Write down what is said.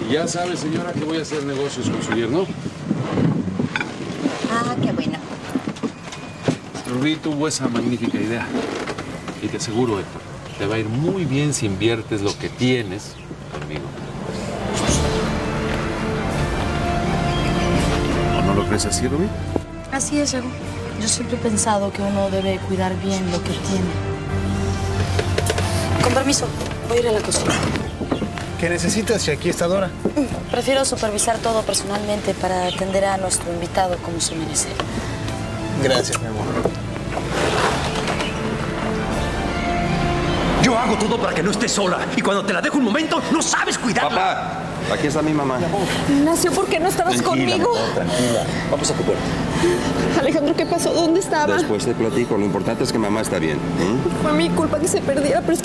Y ya sabe, señora, que voy a hacer negocios con su yerno. Ah, qué bueno. Rubí tuvo esa magnífica idea. Y te aseguro, Héctor, te va a ir muy bien si inviertes lo que tienes conmigo. ¿O no lo crees así, Rubí? Así es, Diego. Yo siempre he pensado que uno debe cuidar bien lo que tiene. Con permiso, voy a ir a la cocina. ¿Qué necesitas si aquí está Dora? Prefiero supervisar todo personalmente para atender a nuestro invitado como se merece. Gracias, mi amor. Yo hago todo para que no estés sola. Y cuando te la dejo un momento, no sabes cuidarla. Papá, aquí está mi mamá. Ignacio, ¿por qué no estabas conmigo? Tranquila. Vamos a tu cuarto. Alejandro, ¿qué pasó? ¿Dónde estaba? Después te platico. Lo importante es que mamá está bien. Fue mi culpa que se perdiera, pero es